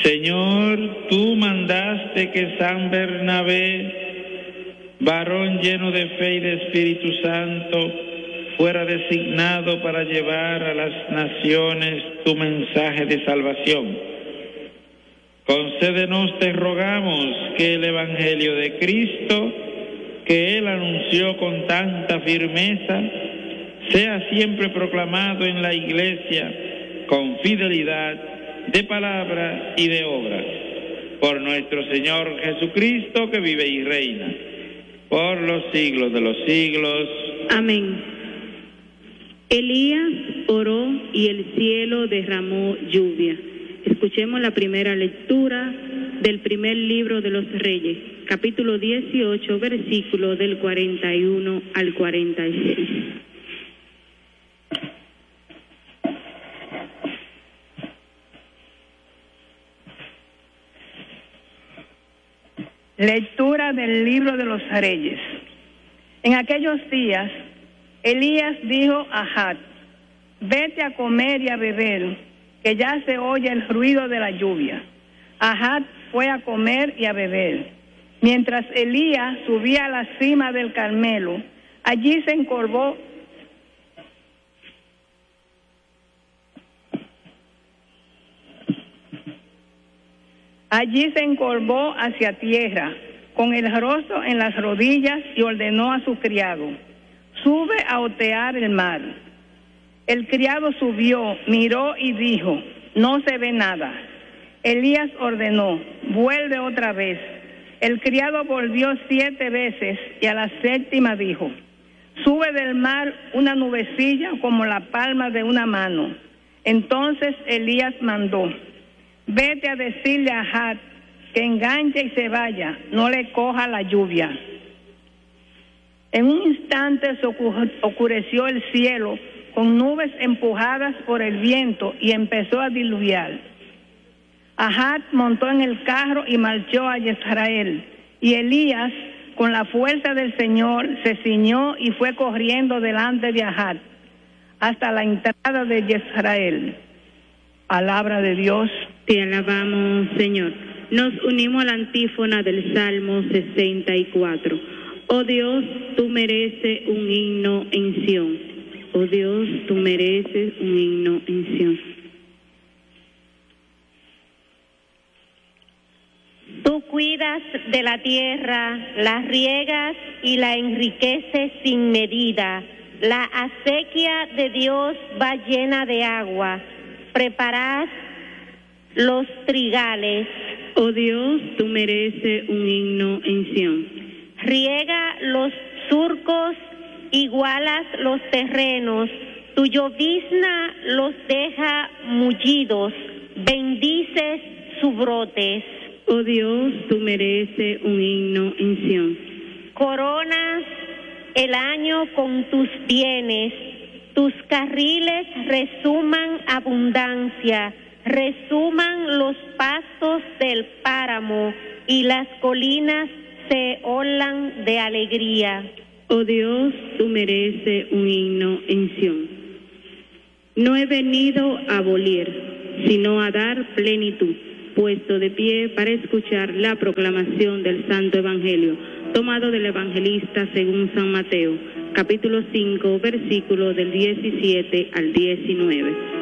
Señor, tú mandaste que San Bernabé, varón lleno de fe y de Espíritu Santo, fuera designado para llevar a las naciones tu mensaje de salvación. Concédenos, te rogamos, que el Evangelio de Cristo, que Él anunció con tanta firmeza, sea siempre proclamado en la Iglesia con fidelidad de palabra y de obra. Por nuestro Señor Jesucristo, que vive y reina por los siglos de los siglos. Amén. Elías oró y el cielo derramó lluvia. Escuchemos la primera lectura del primer libro de los Reyes, capítulo 18, versículo del 41 al 46. Lectura del libro de los Reyes. En aquellos días, Elías dijo a Ahab: vete a comer y a beber, que ya se oye el ruido de la lluvia. Ahab fue a comer y a beber. Mientras Elías subía a la cima del Carmelo, allí se encorvó hacia tierra, con el rostro en las rodillas, y ordenó a su criado: sube a otear el mar. El criado subió, miró y dijo: no se ve nada. Elías ordenó: vuelve otra vez. El criado volvió 7 veces, y a la 7ª dijo: sube del mar una nubecilla como la palma de una mano. Entonces Elías mandó: vete a decirle a Ahab que enganche y se vaya, no le coja la lluvia. En un instante se oscureció el cielo con nubes empujadas por el viento y empezó a diluviar. Ahab montó en el carro y marchó a Jezreel, y Elías, con la fuerza del Señor, se ciñó y fue corriendo delante de Ahab hasta la entrada de Jezreel. Palabra de Dios. Te alabamos, Señor. Nos unimos a la antífona del Salmo 64. Oh Dios, tú mereces un himno en Sión. Oh Dios, tú mereces un himno en Sión. Tú cuidas de la tierra, la riegas y la enriqueces sin medida. La acequia de Dios va llena de agua. Preparad los trigales. Oh Dios, tú mereces un himno en Sión. Riega los surcos, igualas los terrenos. Tu llovizna los deja mullidos. Bendices sus brotes. Oh Dios, tú mereces un himno en Sión. Coronas el año con tus bienes. Tus carriles resuman abundancia, resuman los pastos del páramo, y las colinas se olan de alegría. Oh Dios, tú mereces un himno en Sión. No he venido a abolir, sino a dar plenitud. Puesto de pie para escuchar la proclamación del Santo Evangelio, tomado del Evangelista según San Mateo, capítulo 5, versículos del 17 al 19.